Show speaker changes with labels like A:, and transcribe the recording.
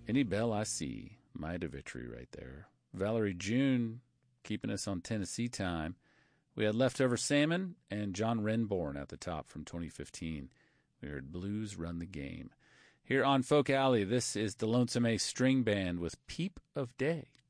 A: Any Bell I See, Maida Victory right there. Valerie June keeping us on Tennessee time. We had Leftover Salmon and John Renborn at the top from 2015. We heard Blues Run the Game. Here on Folk Alley, this is the Lonesome Ace String Band with Peep of Day.